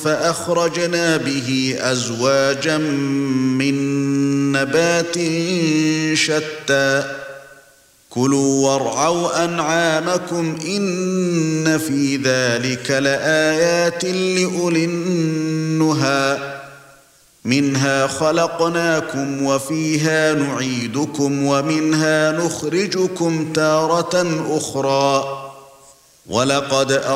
فأخرجنا به أزواجا من نبات شتى كلوا وارعوا أنعامكم إن في ذلك لآيات لأولي النهى منها خلقناكم وفيها نعيدكم ومنها نخرجكم تارة أخرى ولقد